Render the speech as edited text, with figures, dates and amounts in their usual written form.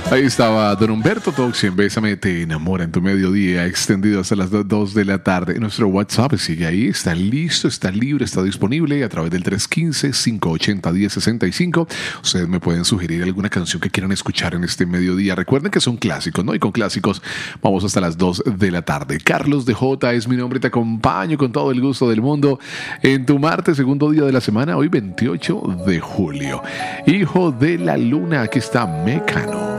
Ahí estaba Don Humberto Toxi en Bésame Te Enamora en tu mediodía, extendido hasta las 2 de la tarde. Nuestro WhatsApp sigue ahí, está listo, está libre, está disponible a través del 315-580-1065. Ustedes me pueden sugerir alguna canción que quieran escuchar en este mediodía. Recuerden que son clásicos, ¿no? Y con clásicos vamos hasta las 2 de la tarde. Carlos de J es mi nombre, te acompaño con todo el gusto del mundo en tu martes, segundo día de la semana, hoy 28 de julio. Hijo de la luna, aquí está Mecano.